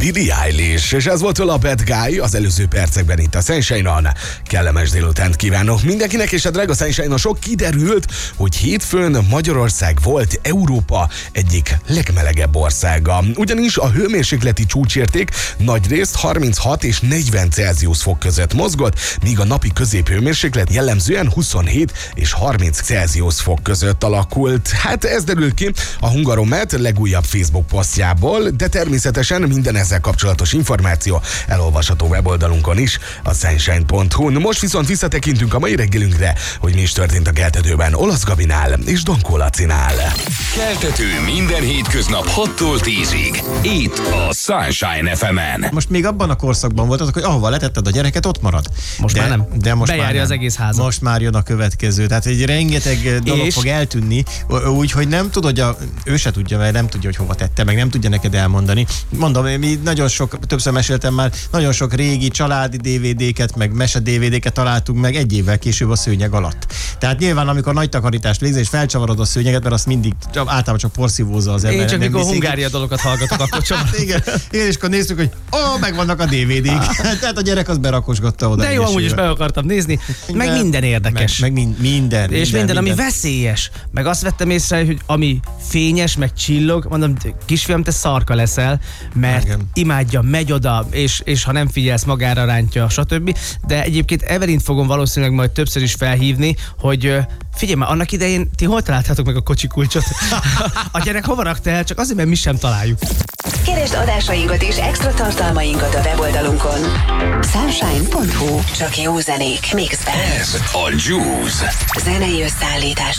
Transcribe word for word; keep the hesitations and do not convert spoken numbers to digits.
Billie Eilish, és ez volt a Bad Guy az előző percekben itt a Sunshine-on. Kellemes délutánt kívánok mindenkinek, és a drága Sunshine-on sok kiderült, hogy hétfőn Magyarország volt Európa egyik legmelegebb országa. Ugyanis a hőmérsékleti csúcsérték nagyrészt harminchat és negyven Celsius fok között mozgott, míg a napi középhőmérséklet jellemzően huszonhét és harminc Celsius fok között alakult. Hát ez derül ki a Hungaromet legújabb Facebook posztjából, de természetesen minden ezzel kapcsolatos információ elolvasható weboldalunkon is, a sunshine pont hu-n. Most viszont visszatekintünk a mai reggelünkre, hogy mi is történt a keltetőben Olasz Gabinál és Dankó Lacinál. Keltető minden hétköznap hattól tízig. Itt a Sunshine ef emen. Most még abban a korszakban voltatok, hogy ahova letetted a gyereket, ott marad. Most de, már nem. De most Bejárja már nem. az egész házat. Most már jön a következő. Tehát egy rengeteg dolog És? fog eltűnni, úgy, hogy nem tudod, hogy a, ő se tudja, mert nem tudja, hogy hova tette, meg nem tudja neked elmondani. Mondom, mi nagyon sok, többször meséltem már, nagyon sok régi családi dé vé dé-ket, meg mese dé vé dé-ket találtunk meg egy évvel később a szőnyeg alatt. Tehát nyilván, amikor nagy takarítást végzel, és felcsavarod a szőnyeget, mert azt mindig csak, általában csak porszívózza az ember. Én csak nem mikor viszik. Hungária dologat hallgatok, akkor csak. Hát igen, én is akkor néztük, hogy ó, megvannak a dé vé dé-k. Tehát a gyerek az berakosgatta oda. De jó, amúgy is be akartam nézni. Meg De- minden érdekes. Meg, meg mind, minden. És minden, ami veszélyes. Meg azt vettem észre, hogy ami fényes, meg csillog, mondom, kisfiam, te szarka leszel, mert Igen. imádja, megy oda, és, és ha nem figyelsz, magára rántja, stb. De egyébként Evelint fogom valószínűleg majd többször is felhívni, hogy ö, figyelj már, annak idején ti hol találtátok meg a kocsi kulcsot? A gyerek hova rakta el? Csak azért, mert mi sem találjuk. Keresd adásainkat és extra tartalmainkat a weboldalunkon. sunshine pont hu. Csak jó zenék mixben. Ez a Juice. Zenei összeállítás